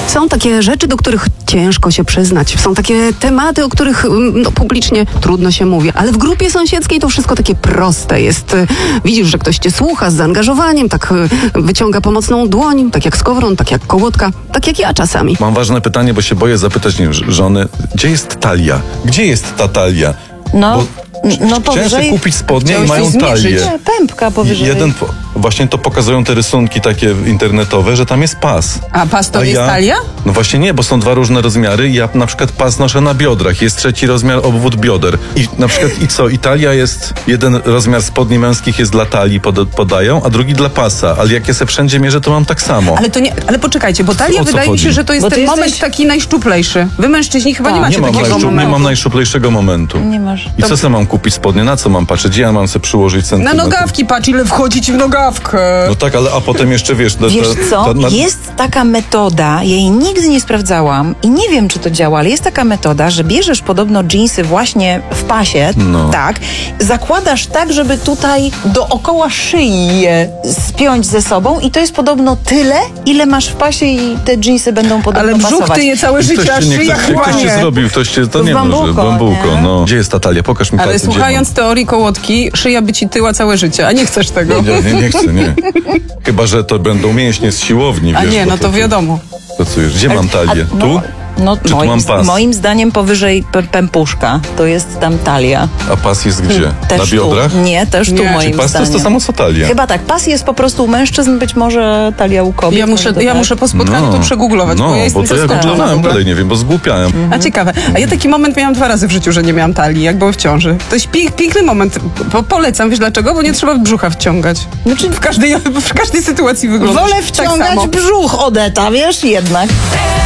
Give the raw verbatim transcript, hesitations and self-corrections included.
Są takie rzeczy, do których ciężko się przyznać. Są takie tematy, o których no, publicznie trudno się mówi. Ale w grupie sąsiedzkiej to wszystko takie proste jest. Widzisz, że ktoś cię słucha z zaangażowaniem, tak wyciąga pomocną dłoń, tak jak Skowron, tak jak Kołotka, tak jak ja czasami. Mam ważne pytanie, bo się boję zapytać nie, żony, gdzie jest talia? Gdzie jest ta talia? No, Bo no chciałem powyżej... sobie kupić spodnie i mają zmierzyć. talię. Nie, pępka powyżej. Jeden, po- właśnie to pokazują te rysunki takie internetowe, że tam jest pas. A pas to A jest ja- talia? No właśnie nie, bo są dwa różne rozmiary. Ja na przykład pas noszę na biodrach. Jest trzeci rozmiar obwód bioder. I na przykład i co? Italia jest, jeden rozmiar spodni męskich jest dla talii pod, podają, a drugi dla pasa. Ale jak ja se wszędzie mierzę, to mam tak samo. Ale to nie, ale poczekajcie, bo talia O co wydaje mi chodzi? się, że to jest Bo ty ten jesteś- moment taki najszczuplejszy. Wy mężczyźni chyba nie Tak. macie nie mam, takiego najszczup, momentu. nie mam najszczuplejszego momentu. Nie masz. I co sobie mam kupić spodnie? Na co mam patrzeć? Gdzie ja mam sobie przyłożyć Na centymetr? nogawki patrz, ile wchodzi ci w nogawkę. No tak, ale a potem jeszcze wiesz... Ta, Wiesz ta, co, ta, na- jest taka metoda, jej nigdy nie sprawdzałam i nie wiem, czy to działa, ale jest taka metoda, że bierzesz podobno dżinsy właśnie w pasie, No. tak, zakładasz tak, żeby tutaj dookoła szyi je spiąć ze sobą i to jest podobno tyle, ile masz w pasie i te dżinsy będą podobno Ale brzuch pasować. tyje całe Ktoś życie, a ci nie szyja ktoś, chyba ktoś ci nie. zrobił, ktoś cię, to W nie może, bambuko, bambuko, nie? no. Gdzie jest ta talia? Pokaż mi Ale palcem, słuchając gdzie teorii Kołotki, szyja by ci tyła całe życie, a nie chcesz tego. mam. Nie, nie, nie chcę, nie. Chyba, że to będą mięśnie z siłowni, A wiesz. nie, bo no to wiadomo. Pracujesz. Gdzie mam talię? A, Tu? no, No, Czy tu moim, mam pas? moim zdaniem powyżej p- pępuszka to jest tam talia. A pas jest gdzie? Też Na biodrach? Tu. Nie, też tu Nie. moim Pas to zdaniem. jest to samo co talia. Chyba tak, pas jest po prostu u mężczyzn, być może talia u kobiet. Ja muszę, może ja tak. muszę po spotkaniu to przegooglować, no, bo ja jestem bo to ja zaskoczona w googlowałem ogóle. dalej, nie wiem, bo zgłupiałem. A ciekawe. A ja taki moment miałam dwa razy w życiu, że nie miałam talii, jak byłam w ciąży. To jest pięk, piękny moment. Po, polecam, wiesz dlaczego? Bo nie trzeba brzucha wciągać. Znaczy, W każdej, w każdej sytuacji wygląda wolę tak wciągać samo. brzuch, Odeta, wiesz, jednak.